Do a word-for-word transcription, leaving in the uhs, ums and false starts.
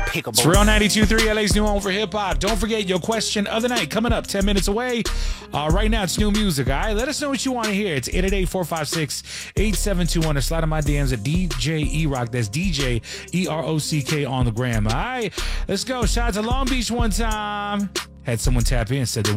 pickable. It's Real ninety-two point three, L A's new home for hip-hop. Don't forget your question of the night coming up ten minutes away. Uh, right now, it's new music, all right? Let us know what you want to hear. It's eight eight eight, four five six, eight seven two one or slide in my D Ms at D J E-Rock. That's D J E R O C K on the gram, all right? Let's go. Shout out to Long Beach one time. Had someone tap in, said they